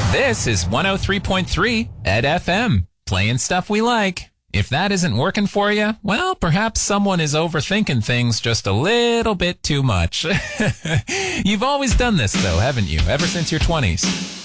This is 103.3 Ed FM, playing stuff we like. If that isn't working for you, well, perhaps someone is overthinking things just a little bit too much. You've always done this, though, haven't you? Ever since your 20s.